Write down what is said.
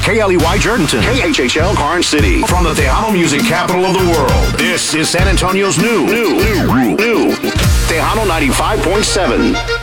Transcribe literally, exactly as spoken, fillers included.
K L E Y Jordanton, K H H L Karnes City. From the Tejano music capital of the world, this is San Antonio's new, new, new, new Tejano ninety-five point seven.